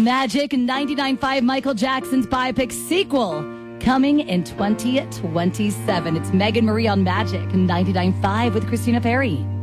Magic 99.5 Michael Jackson's biopic sequel coming in 2027. It's Megan Marie on Magic 99.5 with Christina Perry.